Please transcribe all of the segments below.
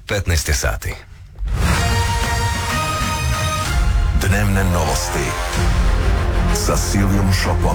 15 sati. Dnevne novosti sa Silvijom Šopom.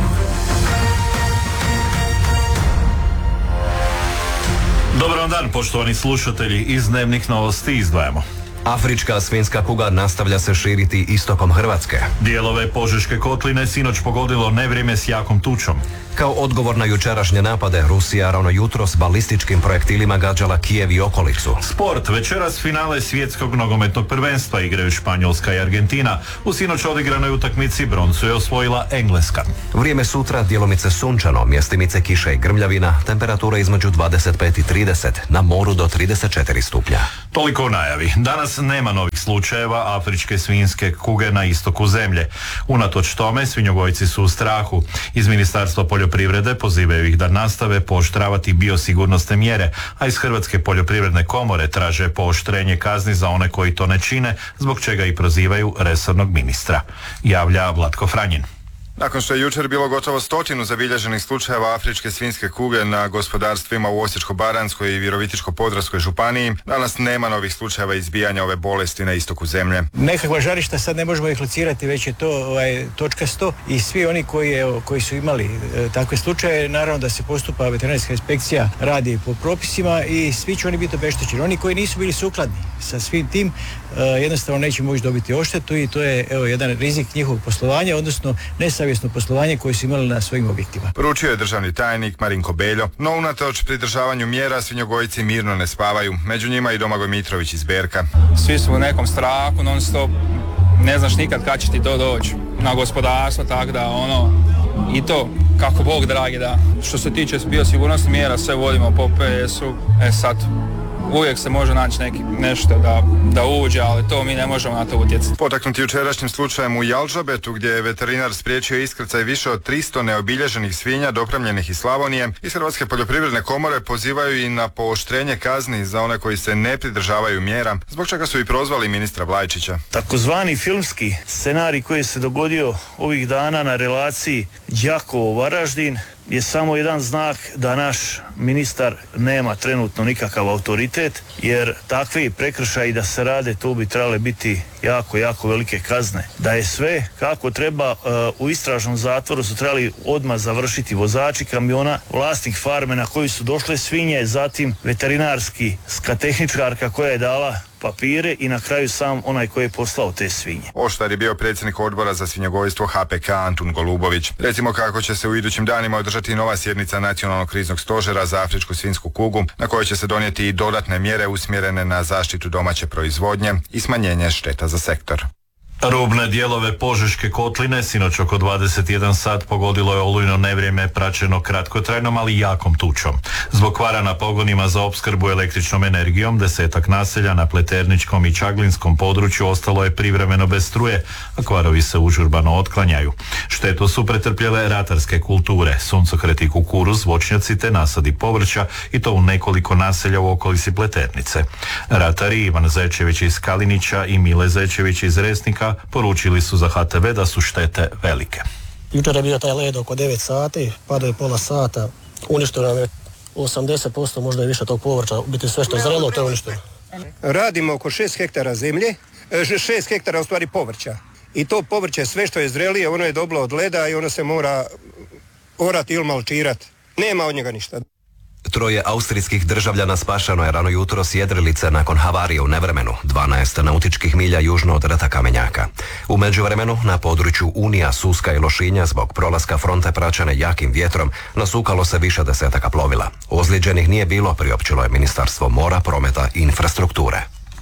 Dobar vam dan, poštovani slušatelji, iz dnevnih novosti izdvajamo. Afrička svinjska kuga nastavlja se širiti istokom Hrvatske. Dijelove Požeške kotline sinoć pogodilo nevrijeme s jakom tučom. Kao odgovor na jučerašnje napade, Rusija rano jutro s balističkim projektilima gađala Kijev i okolicu. Sport, večeras finale svjetskog nogometnog prvenstva igraju Španjolska i Argentina. U sinoć odigranoj utakmici broncu je osvojila Engleska. Vrijeme sutra djelomice sunčano, mjestimice kiše i grmljavina, temperatura između 25 i 30, na moru do 34 stupnja. Toliko o najavi. Danas nema novih slučajeva afričke svinjske kuge na istoku zemlje. Unatoč tome, svinjogojci su u strahu. Iz Ministarstva poljoprivrede pozivaju ih da nastave pooštravati biosigurnosne mjere, a iz Hrvatske poljoprivredne komore traže pooštrenje kazni za one koji to ne čine, zbog čega i prozivaju resornog ministra. Javlja Vlatko Franjin. Nakon što je jučer bilo gotovo 100 zabilježenih slučajeva afričke svinjske kuge na gospodarstvima u Osječko-baranjskoj i Virovitičko-podravskoj županiji, danas nema novih slučajeva izbijanja ove bolesti na istoku zemlje. Nekakva žarišta sad ne možemo ih locirati, već je to točkasto i svi oni koji su imali takve slučaje, naravno da se postupa veterinarska inspekcija, radi po propisima i svi će oni biti obeštećeni. Oni koji nisu bili sukladni sa svim tim, jednostavno neće moći dobiti odštetu i to je jedan rizik njihovog poslovanja, odnosno nesavjesno poslovanje koje su imali na svojim objektima. Poručio je državni tajnik Marinko Beljo, no unatoč pridržavanju mjera svinjogojci mirno ne spavaju. Među njima i Domagoj Mitrović iz Berka. Svi su u nekom strahu, non stop, ne znaš nikad kad će ti to doći na gospodarstvo, tako da i to kako Bog dragi da. Što se tiče biosigurnosnih mjera, sve vodimo po PS-u, sad uvijek se može naći nešto da uđe, ali to mi ne možemo na to utjecati. Potaknuti jučerašnjim slučajem u Jalžabetu, gdje je veterinar spriječio iskrcaj više od 300 neobilježenih svinja dopremljenih iz Slavonije, iz Hrvatske poljoprivredne komore pozivaju i na pooštrenje kazni za one koji se ne pridržavaju mjera, zbog čega su i prozvali ministra Vlajčića. Takozvani filmski scenarij koji se dogodio ovih dana na relaciji Đakovo-Varaždin je samo jedan znak da naš ministar nema trenutno nikakav autoritet, jer takvi prekršaji da se rade, to bi trebale biti jako, jako velike kazne. Da je sve kako treba, u istražnom zatvoru su trebali odmah završiti vozači kamiona, vlasnik farme na koju su došle svinje, zatim veterinarski skatehničarka koja je dala papire i na kraju sam onaj koji je poslao te svinje. Oštar je bio predsjednik odbora za svinjogojstvo HPK Antun Golubović. Recimo kako će se u idućim danima održati nova sjednica Nacionalnog kriznog stožera za afričku svinjsku kugu, na kojoj će se donijeti i dodatne mjere usmjerene na zaštitu domaće proizvodnje i smanjenje šteta za sektor. Rubne dijelove Požeške kotline sinoć oko 21 sat pogodilo je olujno nevrijeme praćeno kratkotrajnom, ali jakom tučom. Zbog kvara na pogonima za opskrbu električnom energijom, 10-ak naselja na Pleterničkom i Čaglinskom području ostalo je privremeno bez struje, a kvarovi se užurbano otklanjaju. Štetu su pretrpjele ratarske kulture, suncokret i kukuruz, voćnjaci te nasadi povrća, i to u nekoliko naselja u okolici Pleternice. Ratari Ivan Zečević iz Kalinića i Mile Zečević iz Resnika poručili su za HTV da su štete velike. Jučer je bio taj led oko 9 sati, padao je pola sata, uništeno nam je 80%, možda i više tog povrća, biti sve što je zrelo, to je uništeno. Radimo oko 6 hektara zemlje, 6 hektara u stvari povrća. I to povrće, sve što je zrelije, ono je dobilo od leda i ono se mora orati ili malčirati. Nema od njega ništa. Troje austrijskih državljana spašano je rano jutro s jedrilice nakon havarije u nevremenu, 12 nautičkih milja južno od rta Kamenjaka. U međuvremenu, na području Unija, Suska i Lošinja, zbog prolaska fronte praćene jakim vjetrom, nasukalo se više desetaka plovila. Ozlijeđenih nije bilo, priopćilo je Ministarstvo mora, prometa i infrastrukture.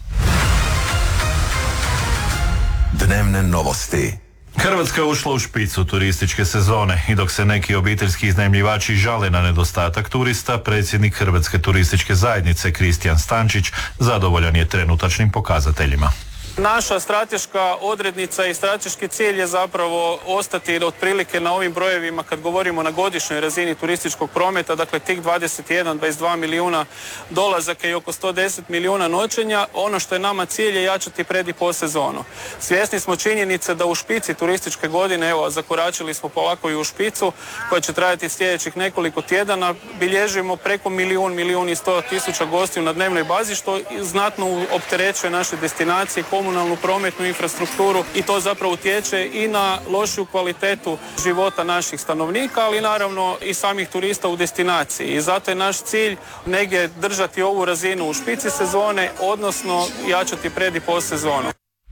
Dnevne novosti. Hrvatska je ušla u špicu turističke sezone i dok se neki obiteljski iznajmljivači žale na nedostatak turista, predsjednik Hrvatske turističke zajednice Kristijan Stančić zadovoljan je trenutačnim pokazateljima. Naša strateška odrednica i strateški cilj je zapravo ostati otprilike na ovim brojevima kad govorimo na godišnjoj razini turističkog prometa, dakle tih 21-22 milijuna dolazaka i oko 110 milijuna noćenja. Ono što je nama cilj je jačati pred i po sezonu. Svjesni smo činjenice da u špici turističke godine, evo zakoračili smo polako i u špicu koja će trajati sljedećih nekoliko tjedana, bilježimo preko milijun i 100 tisuća gostiju na dnevnoj bazi, što znatno opterećuje naše destinacije, komunalnu prometnu infrastrukturu i to zapravo utječe i na lošiju kvalitetu života naših stanovnika, ali naravno i samih turista u destinaciji. I zato je naš cilj negdje držati ovu razinu u špici sezone, odnosno jačati pred i po sezonu.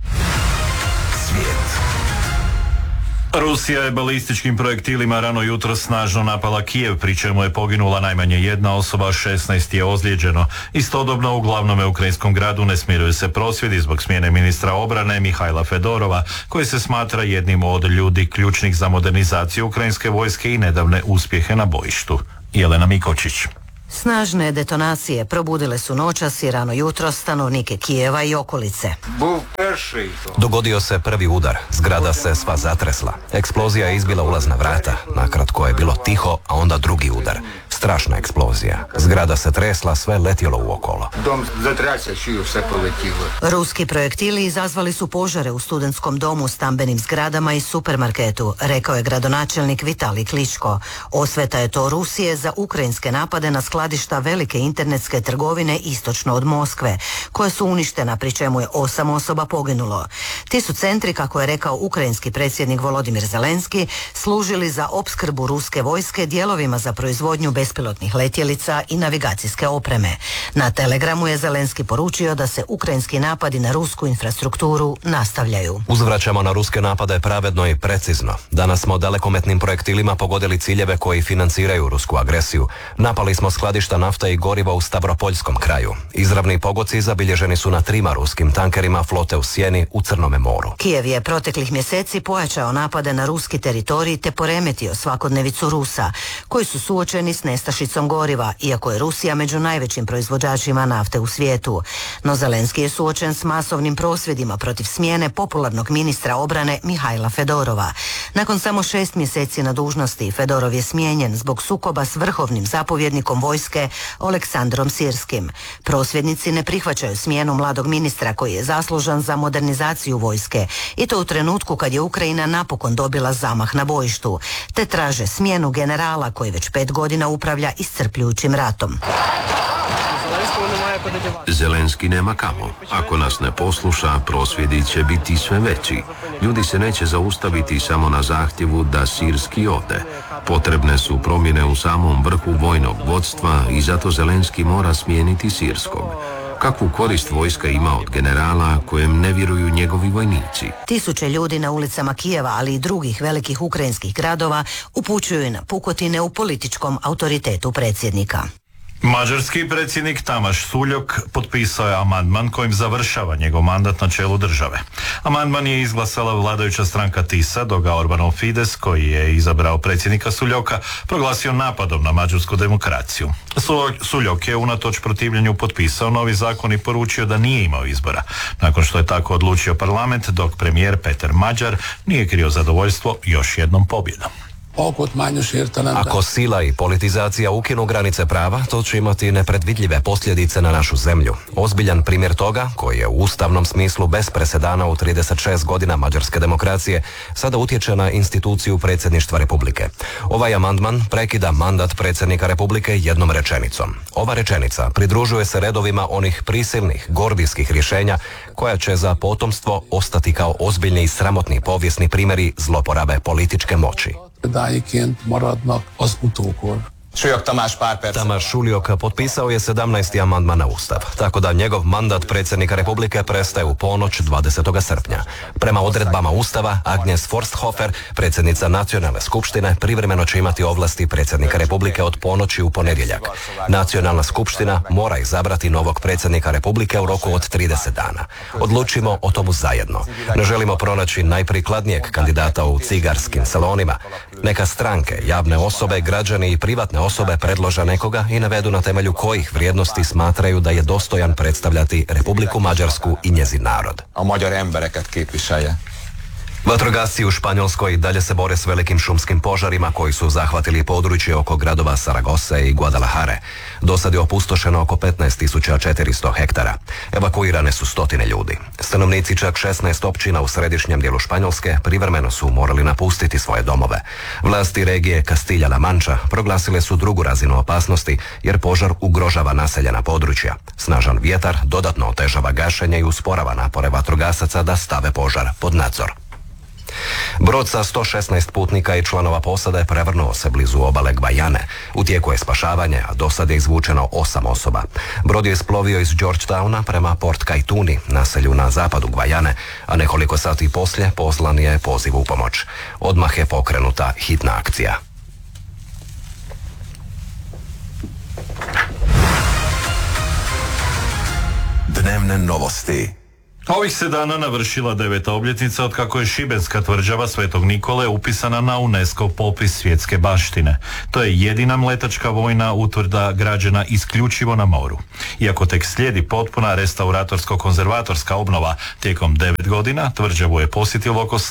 Rusija je balističkim projektilima rano jutro snažno napala Kijev, pri čemu je poginula najmanje jedna osoba, 16 je ozlijeđeno. Istodobno u glavnom ukrajinskom gradu ne smiruju se prosvjedi zbog smjene ministra obrane Mihajla Fedorova, koji se smatra jednim od ljudi ključnih za modernizaciju ukrajinske vojske i nedavne uspjehe na bojištu. Jelena Mikočić. Snažne detonacije probudile su noćas i rano jutro stanovnike Kijeva i okolice. Dogodio se prvi udar, zgrada se sva zatresla. Eksplozija je izbila ulazna vrata, nakratko je bilo tiho, a onda drugi udar. Strašna eksplozija. Zgrada se tresla, sve letjelo uokolo. Dom zatrasja, čiju sve poletilo. Ruski projektili izazvali su požare u studentskom domu, stambenim zgradama i supermarketu, rekao je gradonačelnik Vitalij Kličko. Osveta je to Rusije za ukrajinske napade na skladišta velike internetske trgovine istočno od Moskve, koja su uništena, pri čemu je 8 osoba poginulo. Ti su centri, kako je rekao ukrajinski predsjednik Volodimir Zelenski, služili za opskrbu ruske vojske dijelovima za proizvodnju bespilotnih letjelica i navigacijske opreme. Na Telegramu je Zelenski poručio da se ukrajinski napadi na rusku infrastrukturu nastavljaju. Uzvraćamo na ruske napade pravedno i precizno. Danas smo dalekometnim projektilima pogodili ciljeve koji financiraju rusku agresiju. Napali smo skladišta nafte i goriva u Stavropoljskom kraju. Izravni pogoci zabilježeni su na 3 ruskim tankerima flote u Sjeni u Crnome moru. Kijev je proteklih mjeseci pojačao napade na ruski teritorij te poremetio svakodnevicu Rusa, koji su suočeni s nestašicom goriva, iako je Rusija među najvećim proizvođačima nafte u svijetu. No Zelenski je suočen s masovnim prosvjedima protiv smjene popularnog ministra obrane Mihajla Fedorova. Nakon samo 6 mjeseci na dužnosti, Fedorov je smijenjen zbog sukoba s vrhovnim zapovjednikom vojske Oleksandrom Sirskim. Prosvjednici ne prihvaćaju smjenu mladog ministra koji je zaslužan za modernizaciju vojske, i to u trenutku kad je Ukrajina napokon dobila zamah na bojištu, te traže smjenu generala koji već 5 godina upravlja iscrpljujućim ratom. Zelenski nema kamo. Ako nas ne posluša, prosvjedi će biti sve veći. Ljudi se neće zaustaviti samo na zahtjevu da Sirski ode. Potrebne su promjene u samom vrhu vojnog vodstva i zato Zelenski mora smijeniti Sirskog. Kakvu korist vojska ima od generala kojem ne vjeruju njegovi vojnici? Tisuće ljudi na ulicama Kijeva, ali i drugih velikih ukrajinskih gradova upućuju na pukotine u političkom autoritetu predsjednika. Mađarski predsjednik Tamaš Suljok potpisao je amandman kojim završava njegov mandat na čelu države. Amandman je izglasala vladajuća stranka TISA, dok ga Orbanov Fides, koji je izabrao predsjednika Suljoka, proglasio napadom na mađarsku demokraciju. Suljok je unatoč protivljenju potpisao novi zakon i poručio da nije imao izbora. Nakon što je tako odlučio parlament, dok premijer Peter Mađar nije krio zadovoljstvo još jednom pobjedom. Ako sila i politizacija ukinu granice prava, to će imati nepredvidljive posljedice na našu zemlju. Ozbiljan primjer toga, koji je u ustavnom smislu bez presedana u 36 godina mađarske demokracije, sada utječe na instituciju predsjedništva Republike. Ovaj amandman prekida mandat predsjednika Republike jednom rečenicom. Ova rečenica pridružuje se redovima onih prisilnih, gordijskih rješenja koja će za potomstvo ostati kao ozbiljni i sramotni povijesni primjeri zloporabe političke moći. Tamaš Suljok potpisao je 17. amandman na Ustav, tako da njegov mandat predsjednika Republike prestaje u ponoć 20. srpnja. Prema odredbama Ustava, Agnes Forsthofer, predsjednica Nacionalne skupštine, privremeno će imati ovlasti predsjednika Republike od ponoći u ponedjeljak. Nacionalna skupština mora izabrati novog predsjednika Republike u roku od 30 dana. Odlučimo o tomu zajedno. Ne želimo pronaći najprikladnijeg kandidata u cigarskim salonima. Neka stranke, javne osobe, građani i privatne pravne osobe predlože nekoga i navedu na temelju kojih vrijednosti smatraju da je dostojan predstavljati Republiku Mađarsku i njezin narod. A magyar embereket képviselje. Vatrogasci u Španjolskoj dalje se bore s velikim šumskim požarima koji su zahvatili područje oko gradova Saragose i Guadalajare. Do sad je opustošeno oko 15.400 hektara. Evakuirane su stotine ljudi. Stanovnici čak 16 općina u središnjem dijelu Španjolske privremeno su morali napustiti svoje domove. Vlasti regije Castilla-La Mancha proglasile su drugu razinu opasnosti jer požar ugrožava naseljena područja. Snažan vjetar dodatno otežava gašenje i usporava napore vatrogasaca da stave požar pod nadzor. Brod sa 116 putnika i članova posade prevrnuo se blizu obale Gvajane. U tijeku je spašavanje, a do sad je izvučeno 8 osoba. Brod je isplovio iz Georgetowna prema Port Kaituni, naselju na zapadu Gvajane, a nekoliko sati poslije poslan je poziv u pomoć. Odmah je pokrenuta hitna akcija. Dnevne novosti. Ovih se dana navršila 9. obljetnica od kako je šibenska tvrđava Svetog Nikole upisana na UNESCO popis svjetske baštine. To je jedina mletačka vojna utvrda građena isključivo na moru. Iako tek slijedi potpuna restauratorsko-konzervatorska obnova, tijekom 9 godina tvrđavu je posjetilo oko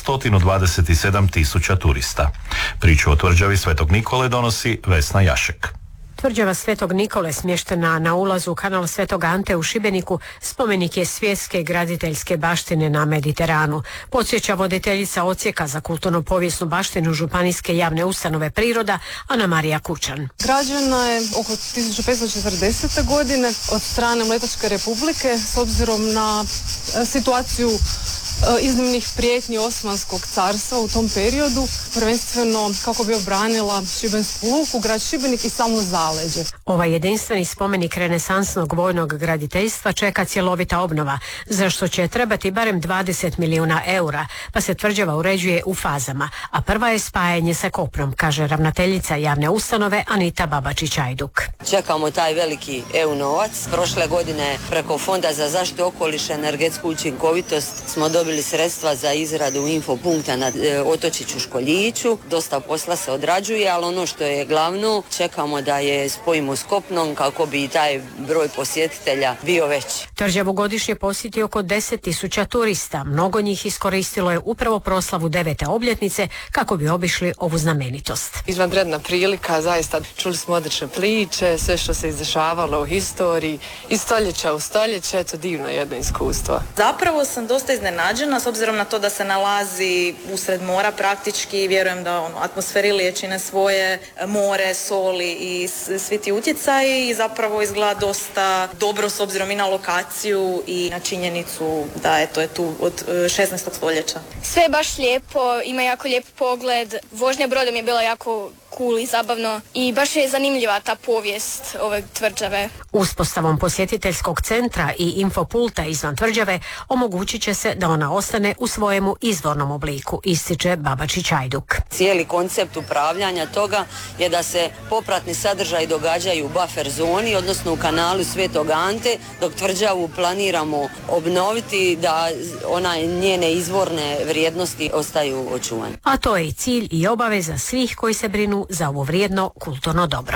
127.000 turista. Priču o tvrđavi Svetog Nikole donosi Vesna Jašek. Tvrđava Svetog Nikole, smještena na ulazu u kanal Svetog Ante u Šibeniku, spomenik je svjetske graditeljske baštine na Mediteranu. Podsjeća voditeljica odsjeka za kulturno-povijesnu baštinu Županijske javne ustanove Priroda, Ana Marija Kučan. Građena je oko 1540. godine od strane Mletačke republike s obzirom na situaciju iznimnih prijetnji Osmanskog carstva u tom periodu, prvenstveno kako bi obranila Šibensku luku, grad Šibenik i samo zaleđe. Ovaj jedinstveni spomenik renesansnog vojnog graditeljstva čeka cjelovita obnova, za što će trebati barem 20 milijuna eura, pa se tvrđava uređuje u fazama, a prva je spajanje sa kopnom, kaže ravnateljica javne ustanove Anita Babačić-Ajduk. Čekamo taj veliki EU novac. Prošle godine preko Fonda za zaštitu okoliša i energetsku učinkovitost smo dobili sredstva za izradu infopunkta na otočiću Školjiću. Dosta posla se odrađuje, ali ono što je glavno, čekamo da je spojimo s kopnom kako bi taj broj posjetitelja bio veći. Tvrđavu godišnje posjeti oko 10.000 turista. Mnogo njih iskoristilo je upravo proslavu 9. obljetnice kako bi obišli ovu znamenitost. Izvanredna prilika, zaista čuli smo odlične priče, sve što se izdešavalo u historiji, iz stoljeća u stoljeće, to divno jedno iskustvo. Zapravo sam dosta iznenađena s obzirom na to da se nalazi usred mora praktički, vjerujem da atmosferi liječine svoje, more, soli i svi ti utjecaji i zapravo izgleda dosta dobro s obzirom i na lokaciju i na činjenicu da je to je tu od 16. stoljeća. Sve je baš lijepo, ima jako lijep pogled, vožnja brodom je bila jako cool i zabavno i baš je zanimljiva ta povijest ove tvrđave. Uspostavom posjetiteljskog centra i infopulta izvan tvrđave omogućit će se da ona ostane u svojemu izvornom obliku, ističe Babačić-Ajduk. Cijeli koncept upravljanja toga je da se popratni sadržaji događaju u buffer zoni, odnosno u kanalu Svetog Ante, dok tvrđavu planiramo obnoviti da njene izvorne vrijednosti ostaju očuvane. A to je i cilj i obaveza svih koji se brinu za ovo vrijedno kulturno dobro.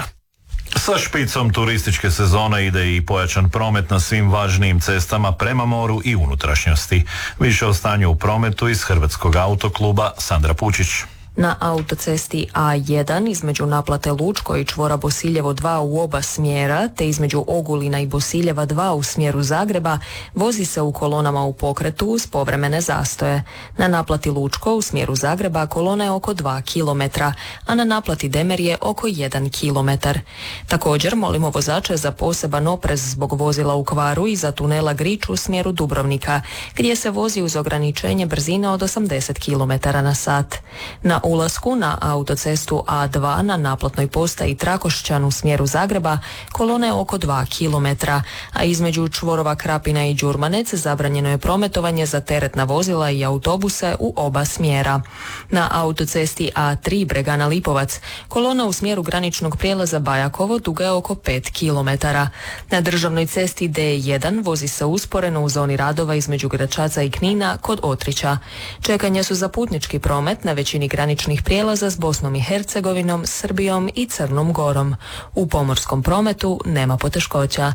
Sa špicom turističke sezone ide i pojačan promet na svim važnijim cestama prema moru i unutrašnjosti. Više o stanju u prometu iz Hrvatskog autokluba Sandra Pučić. Na autocesti A1 između naplate Lučko i čvora Bosiljevo 2 u oba smjera, te između Ogulina i Bosiljeva 2 u smjeru Zagreba, vozi se u kolonama u pokretu uz povremene zastoje. Na naplati Lučko u smjeru Zagreba kolona je oko 2 km, a na naplati Demerje oko 1 km. Također molimo vozače za poseban oprez zbog vozila u kvaru iza tunela Grič u smjeru Dubrovnika, gdje se vozi uz ograničenje brzine od 80 km/h. Na ulasku na autocestu A2 na naplatnoj postaji Trakošćan u smjeru Zagreba kolona je oko 2 km, a između čvorova Krapina i Đurmanec zabranjeno je prometovanje za teretna vozila i autobuse u oba smjera. Na autocesti A3 Bregana Lipovac kolona u smjeru graničnog prijelaza Bajakovo duga je oko 5 km. Na državnoj cesti D1 vozi se usporeno u zoni radova između Gračaca i Knina kod Otrića. Čekanja su za putnički promet na većini graničnih graničnih prijelaza s Bosnom i Hercegovinom, Srbijom i Crnom Gorom. U pomorskom prometu nema poteškoća.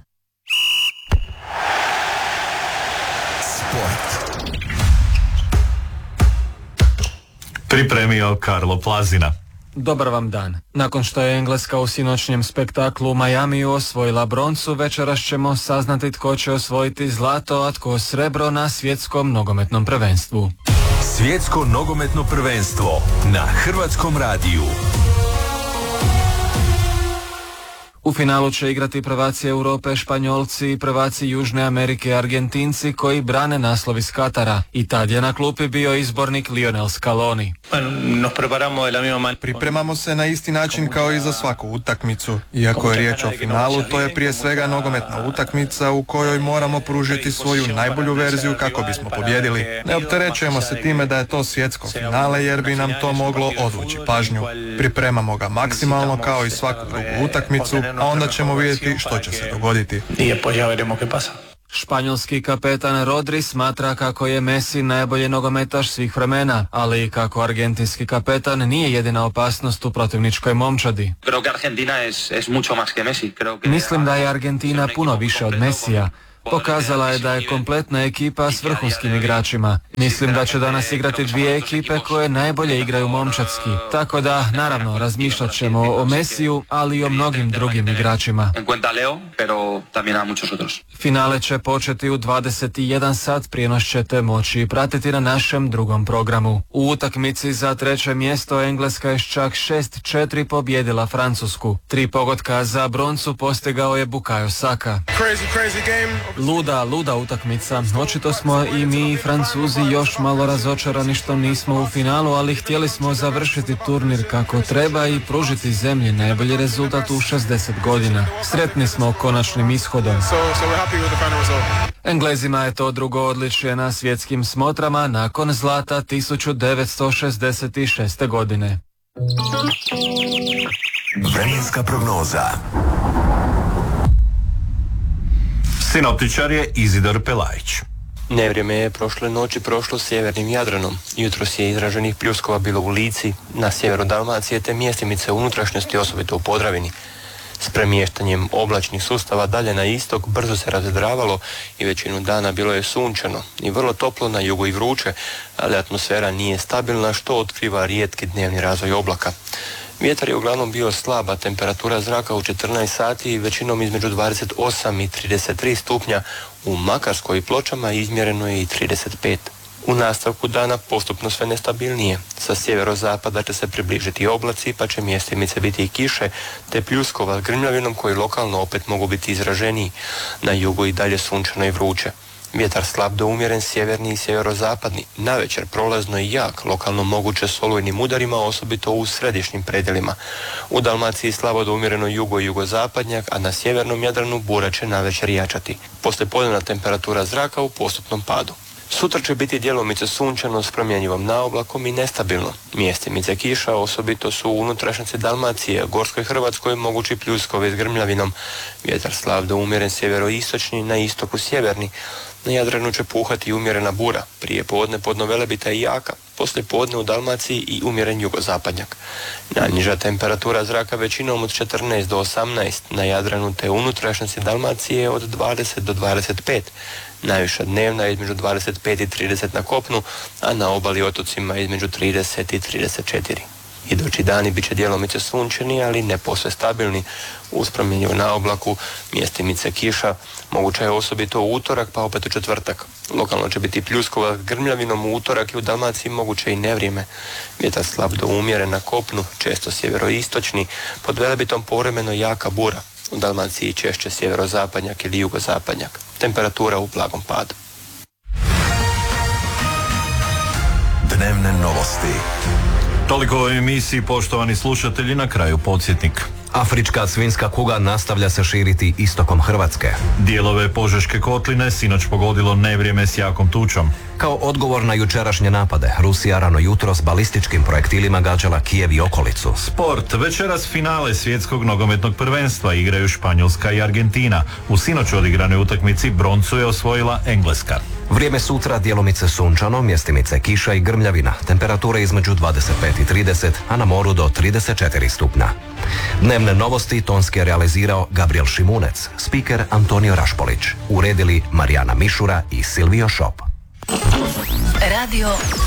Pripremio Karlo Plazina. Dobar vam dan. Nakon što je Engleska u sinoćnjem spektaklu u Majamiju osvojila broncu, večeras ćemo saznati tko će osvojiti zlato, a tko srebro na svjetskom nogometnom prvenstvu. Svjetsko nogometno prvenstvo na Hrvatskom radiju. U finalu će igrati prvaci Europe Španjolci i prvaci Južne Amerike Argentinci koji brane naslov iz Katara. I tad je na klupi bio izbornik Lionel Scaloni. Pripremamo se na isti način kao i za svaku utakmicu. Iako je riječ o finalu, to je prije svega nogometna utakmica u kojoj moramo pružiti svoju najbolju verziju kako bismo pobjedili. Ne opterećujemo se time da je to svjetsko finale jer bi nam to moglo odvući pažnju. Pripremamo ga maksimalno kao i svaku drugu utakmicu, a onda ćemo vidjeti što će se dogoditi. Španjolski kapetan Rodri smatra kako je Messi najbolji nogometaš svih vremena, ali i kako argentinski kapetan nije jedina opasnost u protivničkoj momčadi. Mislim da je Argentina puno više od Messija. Pokazala je da je kompletna ekipa s vrhunskim igračima. Mislim da će danas igrati dvije ekipe koje najbolje igraju momčadski. Tako da, naravno, razmišljat ćemo o Messiju, ali i o mnogim drugim igračima. Finale će početi u 21 sat, prijenos ćete moći pratiti na našem drugom programu. U utakmici za treće mjesto Engleska je s čak 6-4 pobjedila Francusku. 3 pogotka za broncu postigao je Bukayo Saka. Luda utakmica. Očito smo i mi Francuzi još malo razočarani što nismo u finalu, ali htjeli smo završiti turnir kako treba i pružiti zemlji najbolji rezultat u 60 godina. Sretni smo konačnim ishodom. Englezima je to drugo odličje na svjetskim smotrama nakon zlata 1966. godine. Vremenska prognoza. Sinoptičar je Izidor Pelajić. Nevrijeme je prošle noći prošlo sjevernim Jadranom. Jutros je izraženih pljuskova bilo u Lici, na sjeveru Dalmacije te mjestimice unutrašnjosti, osobito u Podravini. S premještanjem oblačnih sustava dalje na istok brzo se razvedravalo i većinu dana bilo je sunčano i vrlo toplo na jugu i vruće, ali atmosfera nije stabilna što otkriva rijetki dnevni razvoj oblaka. Vjetar je uglavnom bio slaba, temperatura zraka u 14 sati većinom između 28 i 33 stupnja, u Makarskoj i Pločama izmjereno je i 35. U nastavku dana postupno sve nestabilnije. Sa sjeverozapada će se približiti oblaci pa će mjestimice biti i kiše, te pljuskova s grmljavinom koji lokalno opet mogu biti izraženiji. Na jugu i dalje sunčano i vruće. Vjetar slab do umjeren sjeverni i sjeverozapadni, navečer prolazno i jak, lokalno moguće s olujnim udarima, osobito u središnjim predjelima. U Dalmaciji slabo do umjereno jugo i jugozapadnjak, a na sjevernom Jadranu bura će navečer jačati. Poslijepodnevna temperatura zraka u postupnom padu. Sutra će biti djelomice sunčano s promjenjivom naoblakom i nestabilno. Mjestimice kiša osobito su u unutrašnjosti Dalmacije, Gorskoj Hrvatskoj mogući pljuskovi s grmljavinom. Vjetar slab do umjeren sjeveroistočni, na istoku sjeverni. Na Jadranu će puhati umjerena bura, prije podne podnovelebita i jaka, poslije podne u Dalmaciji i umjeren jugozapadnjak. Najniža temperatura zraka većinom od 14 do 18, na Jadranu te unutrašnjosti Dalmacije od 20 do 25. Najviša dnevna je između 25 i 30 na kopnu, a na obali otocima između 30 i 34. Idući dani bit će djelomice sunčani, ali ne posve stabilni. Uz promjenjivu na oblaku, mjestimice kiša, moguća je osobito u utorak pa opet u četvrtak. Lokalno će biti pljuskova s grmljavinom u utorak i u Dalmaciji moguće i nevrijeme. Vjetar slab do umjeren na kopnu, često sjeveroistočni, pod velebitom povremeno jaka bura. U Dalmaciji češće sjeverozapadnjak ili jugozapadnjak. Temperatura u blagom padu. Dnevne novosti. Toliko o emisiji, poštovani slušatelji, na kraju podsjetnik. Afrička svinjska kuga nastavlja se širiti istokom Hrvatske. Dijelove Požeške kotline sinoć pogodilo nevrijeme s jakom tučom. Kao odgovor na jučerašnje napade, Rusija rano jutro s balističkim projektilima gađala Kijev i okolicu. Sport. Večeras finale svjetskog nogometnog prvenstva igraju Španjolska i Argentina. U sinoć odigranoj utakmici broncu je osvojila Engleska. Vrijeme sutra djelomice sunčano, mjestimice kiša i grmljavina, temperature između 25 i 30, a na moru do 34 stupnja. Dnevne novosti tonski je realizirao Gabriel Šimunec, spiker Antonio Rašpolić, uredili Marijana Mišura i Silvio Šop. Radio